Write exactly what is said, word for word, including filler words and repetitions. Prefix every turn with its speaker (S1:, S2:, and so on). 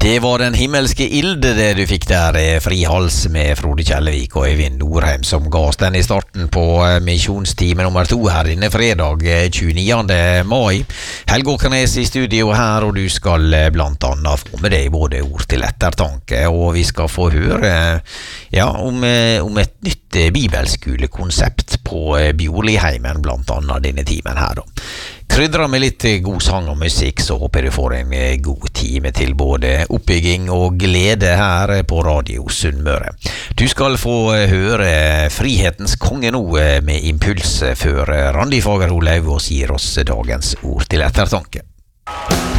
S1: Det var den himmelske ilde det du fikk der, Fri hals med Frode Kjellevik og Øyvind Nordheim, som ga oss den i starten på misjonstime nummer to her denne fredag tjueniende mai. Helge Åkernes i studio her, og du skal blant annet få med deg både ord til ettertanke, og vi skal få høre ja, om, om et nytt bibelskolekonsept på Bjorliheimen, blant annet denne timen her da. Krydra med litt god sang og musikk, så håper du får en god time til både oppbygging og glede her på Radio Sunnmøre. Du skal få høre Frihetens konge nå med impuls før Randi Fagerho Lauvås gir oss dagens ord til ettertanke.